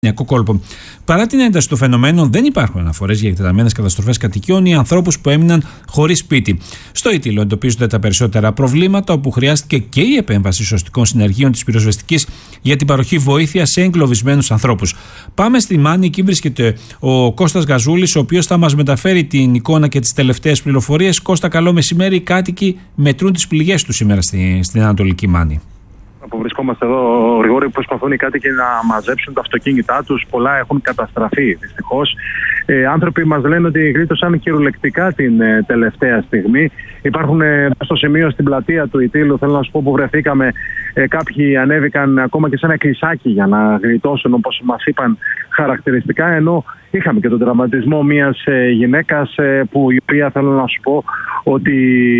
Κόλπο. Παρά την ένταση του φαινομένου, δεν υπάρχουν αναφορές για εκτεταμένες καταστροφές κατοικιών ή ανθρώπους που έμειναν χωρίς σπίτι. Στο Ήττυλο εντοπίζονται τα περισσότερα προβλήματα, όπου χρειάστηκε και η επέμβαση σωστικών συνεργείων της πυροσβεστικής για την παροχή βοήθειας σε εγκλωβισμένους ανθρώπους. Πάμε στη Μάνη, εκεί βρίσκεται ο Κώστας Γαζούλης, ο οποίος θα μας μεταφέρει την εικόνα και τις τελευταίες πληροφορίες. Κώστα, καλό μεσημέρι. Οι κάτοικοι μετρούν τις πληγές του σήμερα στην Ανατολική Μάνη. Που βρισκόμαστε εδώ, Γρηγόρη, προσπαθούν οι κάτοικοι να μαζέψουν τα αυτοκίνητά τους. Πολλά έχουν καταστραφεί, δυστυχώς. Άνθρωποι μας λένε ότι γλίτωσαν κυριολεκτικά την τελευταία στιγμή. Υπάρχουν στο σημείο στην πλατεία του Ηττήλου, θέλω να σου πω, που βρεθήκαμε, κάποιοι ανέβηκαν ακόμα και σε ένα κλεισάκι για να γλιτώσουν, όπως μας είπαν χαρακτηριστικά, ενώ είχαμε και τον τραυματισμό μιας γυναίκας που, η οποία, θέλω να σου πω, ότι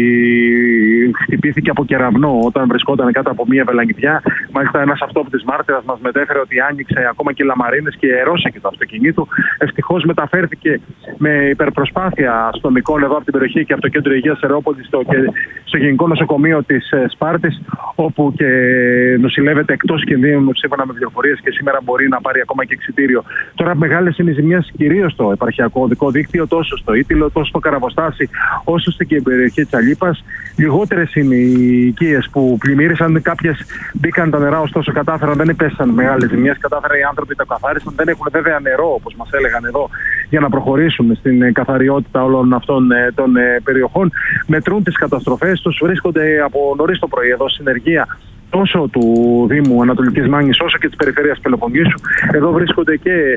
χτυπήθηκε από κεραυνό όταν βρισκόταν κάτω από μια βελανιδιά. Μάλιστα, ένας αυτόπτης μάρτυρας μας μετέφερε ότι άνοιξε ακόμα και λαμαρίνες και ερώσε και το αυτοκίνητο. Ευτυχώς μεταφέρθηκε με υπερπροσπάθεια αστυνομικών εδώ από την περιοχή και από το κέντρο υγείας Ερεόπολης στο Γενικό Νοσοκομείο της Σπάρτης, όπου και νοσηλεύεται εκτός κινδύνου, σύμφωνα με πληροφορίες, και σήμερα μπορεί να πάρει ακόμα και εξιτήριο. Τώρα, μεγάλες είναι οι ζημιές κυρίως στο επαρχιακό οδικό δίκτυο, τόσο στο Ήττυλο, τόσο στο Καραβοστάσι, όσο στην περιοχή της Αλίπας. Λιγότερες είναι οι οικίες που πλημμύρισαν, κάποιες μπήκαν τα νερά, ωστόσο κατάφεραν, δεν υπέστησαν μεγάλες ζημιές. Κατάφεραν οι άνθρωποι, τα καθάρισαν, δεν έχουν βέβαια νερό, όπως μας έλεγαν εδώ, για να προχωρήσουν στην καθαριότητα όλων αυτών των περιοχών. Μετρούν τις καταστροφές τους, βρίσκονται από νωρίς το πρωί εδώ συνεργεία τόσο του Δήμου Ανατολικής Μάνης όσο και της Περιφέρειας Πελοποννήσου. Εδώ βρίσκονται και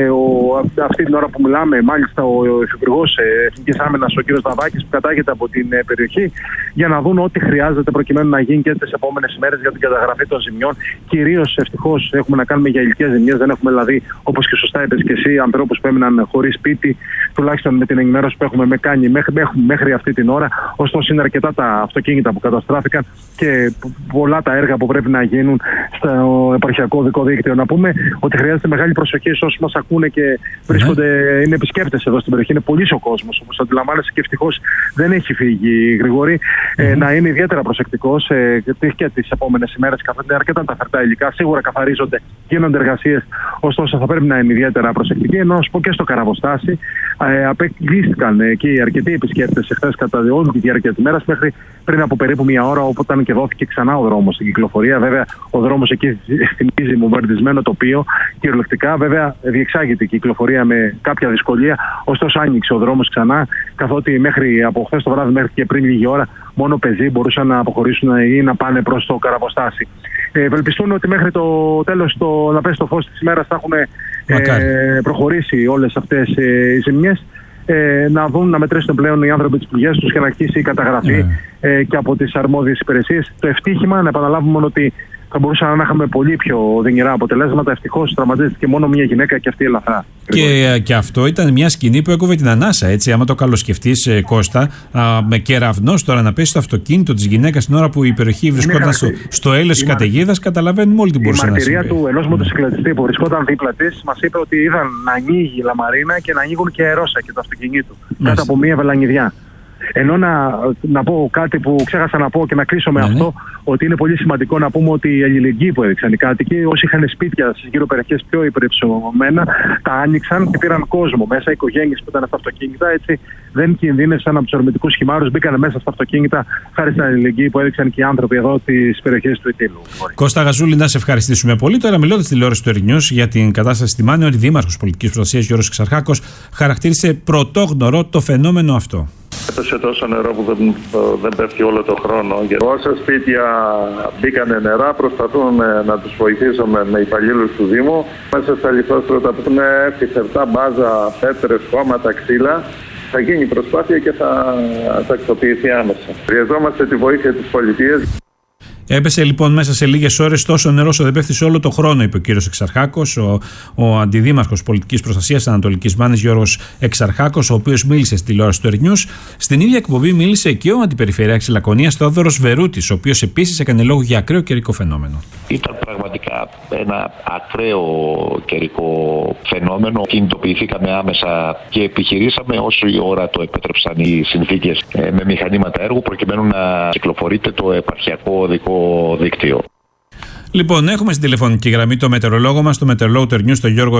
αυτή την ώρα που μιλάμε, μάλιστα ο Υφυπουργός Εθνικής Άμυνας, ο κ. Δαβάκης, που κατάγεται από την περιοχή, για να δουν ό,τι χρειάζεται προκειμένου να γίνει και τις επόμενες ημέρες για την καταγραφή των ζημιών. Κυρίως, ευτυχώς, έχουμε να κάνουμε για υλικές ζημιές. Δεν έχουμε, δηλαδή, όπως και σωστά είπες και εσύ, ανθρώπους που έμειναν χωρίς σπίτι, τουλάχιστον με την ενημέρωση που έχουμε κάνει μέχρι αυτή την ώρα. Ωστόσο, είναι αρκετά τα αυτοκίνητα που καταστράφηκαν και πολλά τα έργα που πρέπει να γίνουν στο επαρχιακό οδικό δίκτυο. Να πούμε ότι χρειάζεται μεγάλη προσοχή σε όσους μας ακούνε και βρίσκονται, είναι επισκέπτες εδώ στην περιοχή. Είναι πολύς ο κόσμος, όπως αντιλαμβάνεσαι, και ευτυχώς δεν έχει φύγει, Γρηγόρη. Να είναι ιδιαίτερα προσεκτικός και τις επόμενες ημέρες, καθότι είναι αρκετά τα φερτά υλικά. Σίγουρα καθαρίζονται, γίνονται εργασίες, ωστόσο θα πρέπει να είναι ιδιαίτερα προσεκτικοί. Ενώ να σου πω και στο Καραβοστάσι, απεκλείστηκαν εκεί αρκετοί επισκέπτες εχθές κατά όλη τη διάρκεια της ημέρας, μέχρι πριν από περίπου μια ώρα, όπου ήταν και δόθηκε ξανά ο δρόμος στην κυκλοφορία. Βέβαια, ο δρόμος εκεί θυμίζει βομβαρδισμένο τοπίο. Κυριολεκτικά, βέβαια, διεξάγεται η κυκλοφορία με κάποια δυσκολία. Ωστόσο, άνοιξε ο δρόμος ξανά, καθότι μέχρι από χθες το βράδυ μέχρι και πριν λίγη ώρα, μόνο πεζοί μπορούσαν να αποχωρήσουν ή να πάνε προς το Καραβοστάσι. Ευελπιστούν ότι μέχρι το τέλος, να πέσει το φως της ημέρας, θα έχουν προχωρήσει όλες αυτές οι ζημιές. Να μετρήσουν πλέον οι άνθρωποι τις πληγές τους και να αρχίσει η καταγραφή και από τις αρμόδιες υπηρεσίες. Το ευτύχημα, να επαναλάβουμε, ότι θα μπορούσαμε να είχαμε πολύ πιο δυνηρά αποτελέσματα. Ευτυχώς τραυματίστηκε μόνο μια γυναίκα και αυτή ελαφρά. Και αυτό ήταν μια σκηνή που έκοβε την ανάσα, έτσι. Άμα το καλοσκεφτείς, Κώστα, με κεραυνός τώρα να πέσει στο αυτοκίνητο της γυναίκας την ώρα που η περιοχή βρισκόταν στο έλεος της καταιγίδας, καταλαβαίνουμε όλοι τι μπορούσε να συμβεί. Η μαρτυρία του ενός μοτοσυκλετιστή που βρισκόταν δίπλα της μας είπε ότι είδαν να ανοίγει η λαμαρίνα και να ανοίγουν και αερόσα και το αυτοκίνητο κάτω από μια βελανιδιά. Ενώ να πω κάτι που ξέχασα να πω και να κλείσω με αυτό, ότι είναι πολύ σημαντικό να πούμε ότι η αλληλεγγύη που έδειξαν οι κάτοικοι, όσοι είχαν σπίτια στις γύρω περιοχές πιο υπερυψωμένα, τα άνοιξαν και πήραν κόσμο μέσα, οικογένειες που ήταν στα αυτοκίνητα, έτσι δεν κινδύνευσαν από τους ορμητικούς χυμάρους, μπήκαν μέσα στα αυτοκίνητα χάρη στην αλληλεγγύη που έδειξαν και οι άνθρωποι εδώ στις περιοχές του Ηττήλου. Κώστα Γαζούλη, να σε ευχαριστήσουμε πολύ. Τώρα, μιλώντας στη τηλεόραση του Ερηνιούς για την κατάσταση στη Μάνη, ο Δήμαρχος Πολιτικής Προστασίας Γιώργος Εξαρχάκος χαρακτήρισε πρωτόγνωρο το φαινόμενο αυτό. Έπεσε τόσο νερό που δεν πέφτει όλο το χρόνο. Όσα σπίτια μπήκανε νερά, προσπαθούμε να τους βοηθήσουμε με υπαλλήλους του Δήμου. Μέσα στα λιθόστρωτα που είναι φυσευτά, μπάζα, πέτρες, χώματα, ξύλα. Θα γίνει προσπάθεια και θα τακτοποιηθεί άμεσα. Χρειαζόμαστε τη βοήθεια της πολιτείας. Έπεσε λοιπόν μέσα σε λίγες ώρες τόσο νερό όσο δεν πέφτει σε όλο το χρόνο, είπε ο κύριος Εξαρχάκος, ο Αντιδήμαρχος Πολιτικής Προστασίας Ανατολικής Μάνης Γιώργος Εξαρχάκος, ο οποίος μίλησε στη τηλεόραση του Ερηνιούς. Στην ίδια εκπομπή μίλησε και ο Αντιπεριφερειάρχης Λακωνίας Θεόδωρος Βερούτης, ο οποίος επίσης έκανε λόγο για ακραίο καιρικό φαινόμενο. Ήταν πραγματικά ένα ακραίο καιρικό φαινόμενο. Κινητοποιηθήκαμε άμεσα και επιχειρήσαμε όσο η ώρα το επέτρεψαν οι συνθήκες με μηχανήματα έργου προκειμένου να κυκλοφορείται το επαρχιακό οδικό δίκτυο. Λοιπόν, έχουμε στην τηλεφωνική γραμμή το μετεωρολόγο μας, το μετεωρολόγο του News, τον Γιώργο